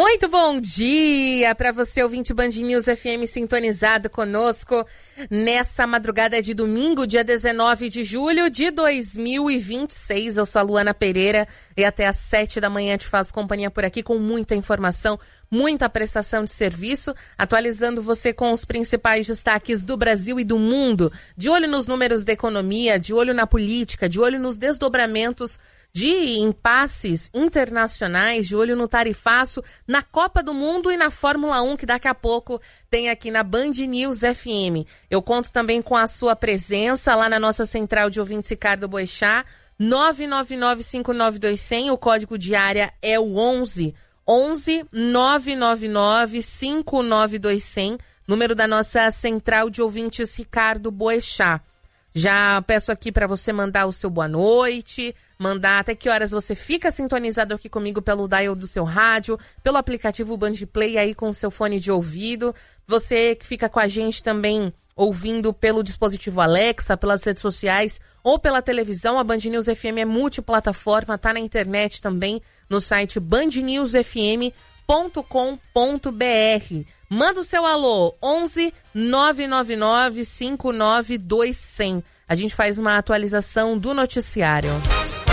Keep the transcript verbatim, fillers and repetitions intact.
Muito bom dia para você, ouvinte Band News F M, sintonizado conosco nessa madrugada de domingo, dia dezenove de julho de dois mil e vinte e seis. Eu sou a Luana Pereira e até às sete da manhã te faço companhia por aqui com muita informação, muita prestação de serviço, atualizando você com os principais destaques do Brasil e do mundo, de olho nos números da economia, de olho na política, de olho nos desdobramentos de impasses internacionais, de olho no tarifaço, na Copa do Mundo e na Fórmula um, que daqui a pouco tem aqui na Band News F M. Eu conto também com a sua presença lá na nossa central de ouvintes Ricardo Boechat, nove nove nove cinco nove dois zero zero, o código de área é o onze, onze nove nove nove cinco nove dois zero zero, número da nossa central de ouvintes Ricardo Boechat. Já peço aqui para você mandar o seu boa noite, mandar até que horas você fica sintonizado aqui comigo pelo dial do seu rádio, pelo aplicativo Band Play aí com o seu fone de ouvido. Você que fica com a gente também ouvindo pelo dispositivo Alexa, pelas redes sociais ou pela televisão. A Band News F M é multiplataforma, tá na internet também, no site band news f m ponto com ponto b r. Manda o seu alô, onze nove nove nove cinco nove dois zero zero. A gente faz uma atualização do noticiário.